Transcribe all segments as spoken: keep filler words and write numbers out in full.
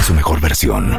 su mejor versión.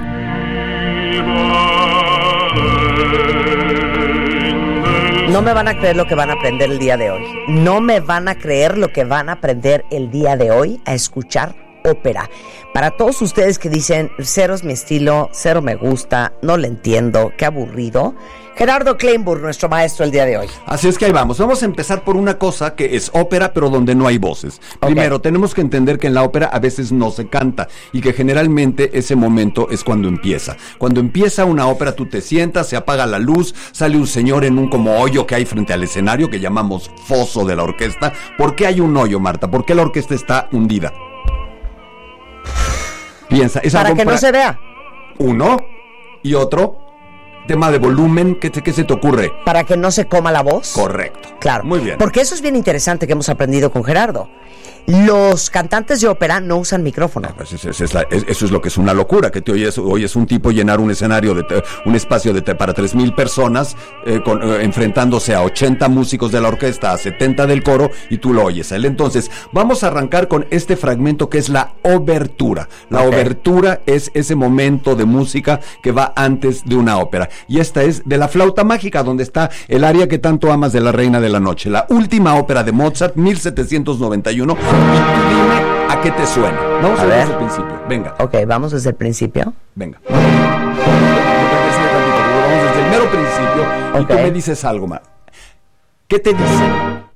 No me van a creer lo que van a aprender el día de hoy. No me van a creer lo que van a aprender el día de hoy a escuchar ópera. Para todos ustedes que dicen, cero es mi estilo, cero me gusta, no le entiendo, qué aburrido. Gerardo Kleinburg, nuestro maestro el día de hoy. Así es que ahí vamos. Vamos a empezar por una cosa que es ópera, pero donde no hay voces. Okay. Primero, tenemos que entender que en la ópera a veces no se canta y que generalmente ese momento es cuando empieza. Cuando empieza una ópera, tú te sientas, se apaga la luz, sale un señor en un como hoyo que hay frente al escenario que llamamos foso de la orquesta. ¿Por qué hay un hoyo, Marta? ¿Por qué la orquesta está hundida? Piensa, es para que para... no se vea. Uno y otro. Tema de volumen, ¿qué te, ¿qué se te ocurre? Para que no se coma la voz. Correcto. Claro. Muy bien. Porque eso es bien interesante que hemos aprendido con Gerardo. Los cantantes de ópera no usan micrófono. No, pues eso, es la, eso es lo que es una locura, que te oyes, oyes un tipo llenar un escenario, de un espacio de para tres mil personas, eh, con, eh, enfrentándose a ochenta músicos de la orquesta, a setenta del coro, y tú lo oyes a él. Entonces, vamos a arrancar con este fragmento que es la obertura. La okay. obertura es ese momento de música que va antes de una ópera. Y esta es de la flauta mágica, donde está el aria que tanto amas de la Reina de la Noche. La última ópera de Mozart, mil setecientos noventa y uno. Y dime a qué te suena. Vamos a, a ver desde el principio. Venga. Ok, vamos desde el principio. Venga. Vamos desde el mero principio. Okay. Y tú me dices algo más. ¿Qué te dice?